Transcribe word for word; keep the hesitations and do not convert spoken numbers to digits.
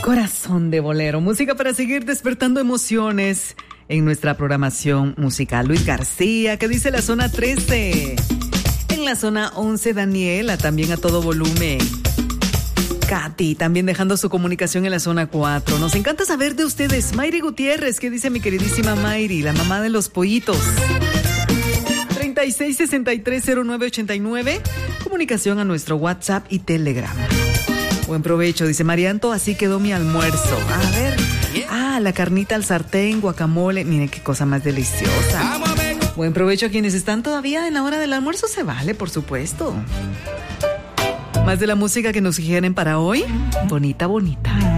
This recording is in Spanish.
Corazón de bolero, música para seguir despertando emociones en nuestra programación musical. Luis García, ¿qué dice la zona trece? En la zona once, Daniela, también a todo volumen. Katy, también dejando su comunicación en la zona cuatro. Nos encanta saber de ustedes. Mayri Gutiérrez, ¿qué dice mi queridísima Mayri, la mamá de los pollitos? treinta y seis sesenta y tres cero nueve ochenta y nueve. Comunicación a nuestro WhatsApp y Telegram. Buen provecho, dice Marianto, así quedó mi almuerzo. A ver, ah, la carnita al sartén, guacamole, miren qué cosa más deliciosa. Buen provecho a quienes están todavía en la hora del almuerzo, se vale, por supuesto. Más de la música que nos sugieren para hoy, bonita, bonita.